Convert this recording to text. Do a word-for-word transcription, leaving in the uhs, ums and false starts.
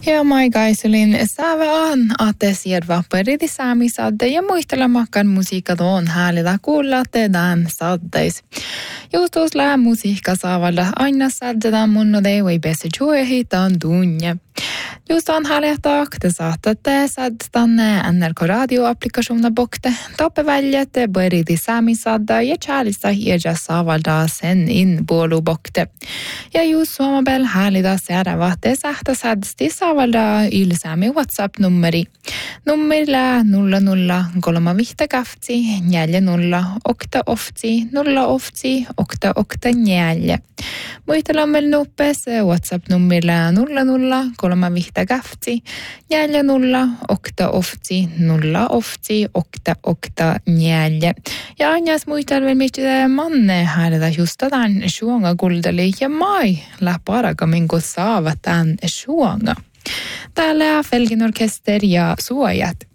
Ja maikaisulin sävään ate siedva periti saamisadde ja muistelemakan musiikka on häälillä kuulla teidän saddeis. Justus lää musiikka saavalla aina saddetaan munnode voi bäst juohi tan tunne. Just on häälihtaa, te saatte sadstanne N R K radio-applikationen bokte, toppe väljette periti saamisadda ja chaalista hiedja saavalda sen in puolu bokte. Ja just suomabel häälida seuraava te sähtä sadsti saavalda ylsäämi WhatsApp-nummeri. Nummerilla nolla nolla kolme viisi kaftsi neljä nolla okta oftsi nolla oftsi okta okta neljä. Muistelamme nopeasti WhatsApp-nummerilla nolla nolla kolme viisi kaftsi neljä nolla okta oftsi nolla oftsi okta okta neljä. Ja anjas muistelemme mistä manne häälitä just tämän suonga kuldeli ja mai läparaga minko saavat tämän suonga. Täällä Felgin orkester ja suojat.